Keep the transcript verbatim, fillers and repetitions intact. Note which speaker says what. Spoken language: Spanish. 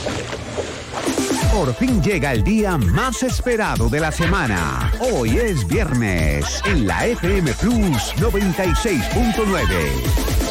Speaker 1: Por fin llega el día más esperado de la semana. Hoy es viernes en la F M Plus noventa y seis punto nueve.